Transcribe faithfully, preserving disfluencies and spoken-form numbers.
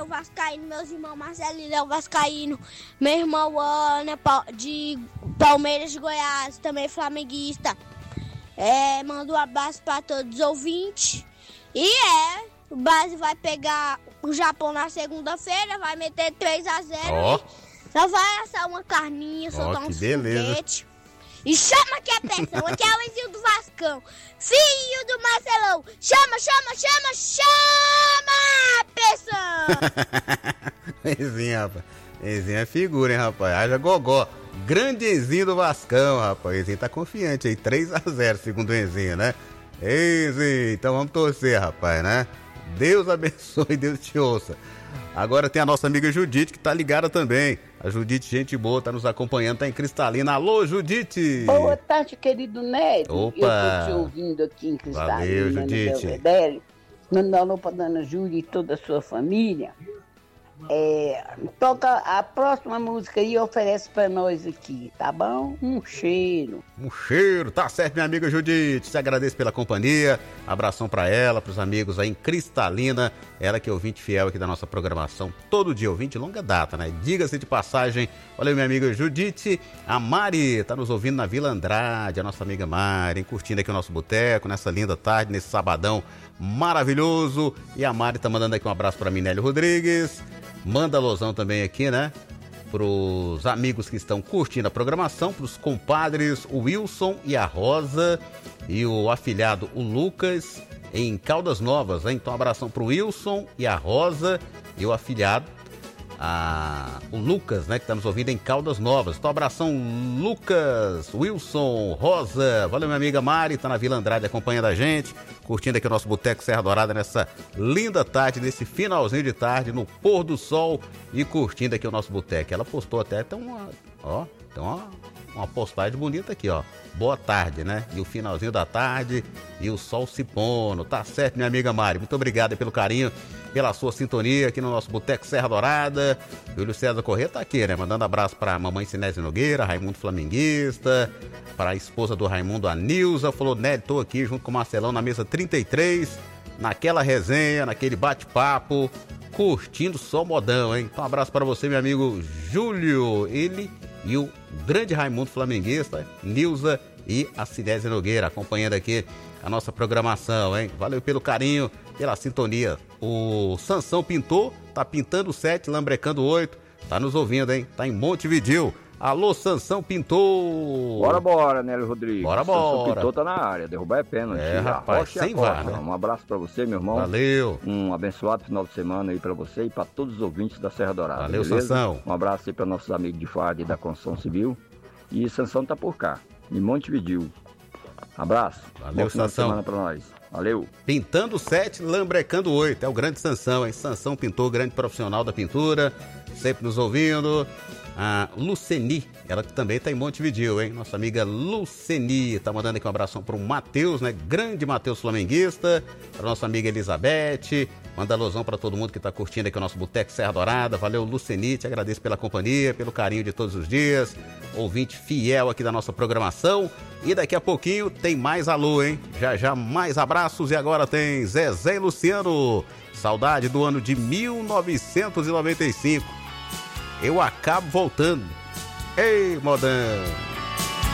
Léo Vascaíno, meus irmãos Marcelo e Léo Vascaíno, meu irmão Ana de Palmeiras de Goiás, também flamenguista. É, mando um abraço para todos os ouvintes. E é, o Brasil vai pegar o Japão na segunda-feira, vai meter três a zero. Ó. Só vai assar uma carninha, soltar Ó, uns que beleza. foguete. E chama aqui a pessoa, aqui é o Enzinho do Vascão, filho do Marcelão. Chama, chama, chama, chama a pessoa. Enzinho, rapaz. Enzinho é figura, hein, rapaz. Haja gogó. Grande Enzinho do Vascão, rapaz. Enzinho tá confiante aí. três a zero, segundo o Enzinho, né? Enzinho, então vamos torcer, rapaz, né? Deus abençoe, Deus te ouça. Agora tem a nossa amiga Judite, que tá ligada também. A Judite, gente boa, tá nos acompanhando, tá em Cristalina. Alô, Judite! Boa tarde, querido Neto. Opa! Eu tô te ouvindo aqui em Cristalina. Valeu, Judite. No Belvedere. Mandando alô pra Dona Júlia e toda a sua família. É, toca a próxima música aí e oferece pra nós aqui, tá bom? Um cheiro. Um cheiro, tá certo, minha amiga Judite. Te agradeço pela companhia. Abração pra ela, pros amigos aí em Cristalina. Ela que é ouvinte fiel aqui da nossa programação. Todo dia, ouvinte longa data, né? Diga-se de passagem. Valeu, minha amiga Judite. A Mari tá nos ouvindo na Vila Andrade, a nossa amiga Mari, hein? Curtindo aqui o nosso boteco nessa linda tarde, nesse sabadão maravilhoso. E a Mari tá mandando aqui um abraço pra Minélio Rodrigues. Manda alusão também aqui, né? Pros amigos que estão curtindo a programação, pros compadres, o Wilson e a Rosa e o afilhado, o Lucas, em Caldas Novas, hein? Então, um abração pro Wilson e a Rosa e o afilhado, a... o Lucas, né? Que tá nos ouvindo em Caldas Novas. Então, um abração, Lucas, Wilson, Rosa. Valeu, minha amiga Mari, tá na Vila Andrade acompanhando a gente, curtindo aqui o nosso Boteco Serra Dourada nessa linda tarde, nesse finalzinho de tarde, no pôr do sol e curtindo aqui o nosso boteco. Ela postou até, tem uma, ó, tem uma, uma postagem bonita aqui, ó. Boa tarde, né? E o finalzinho da tarde e o sol se pondo. Tá certo, minha amiga Mari. Muito obrigado pelo carinho, pela sua sintonia aqui no nosso Boteco Serra Dourada. Júlio César Corrêa tá aqui, né? Mandando abraço pra mamãe Sinésio Nogueira, Raimundo Flamenguista, para a esposa do Raimundo, a Nilza. Falou, Nélio, tô aqui junto com o Marcelão na mesa trinta e três, naquela resenha, naquele bate-papo, curtindo só modão, hein? Então, um abraço para você, meu amigo Júlio. Ele e o grande Raimundo Flamenguista, Nilza e a Sinésia Nogueira, acompanhando aqui a nossa programação, hein? Valeu pelo carinho, pela sintonia. O Sansão pintou, tá pintando sete, lambrecando oito, tá nos ouvindo, hein? Tá em Montevidéu. Alô, Sansão Pintou! Bora, bora, Nélio Rodrigues. Bora, bora. Sansão Pintou tá na área, derrubar é pênalti. É, rapaz, sem VAR, né? Um abraço pra você, meu irmão. Valeu. Um abençoado final de semana aí pra você e pra todos os ouvintes da Serra Dourada. Valeu, beleza? Sansão. Um abraço aí pra nossos amigos de Farda e da Construção Civil. E Sansão tá por cá, em Montevidéu. Abraço. Valeu, Bom final Sansão. de semana pra nós. Valeu. Pintando sete, lambrecando oito. É o grande Sansão, hein? Sansão Pintou, grande profissional da pintura, sempre nos ouvindo. A Luceni, ela que também tá em Montevidéu, hein? Nossa amiga Luceni, tá mandando aqui um abração pro Matheus, né? Grande Matheus flamenguista, pra nossa amiga Elizabeth, manda alusão pra todo mundo que tá curtindo aqui o nosso Boteco Serra Dourada. Valeu, Luceni, te agradeço pela companhia, pelo carinho de todos os dias, ouvinte fiel aqui da nossa programação. E daqui a pouquinho tem mais alô, hein? Já já mais abraços e agora tem Zezé e Luciano, saudade do ano de mil novecentos e noventa e cinco. Eu acabo voltando. Ei, modão!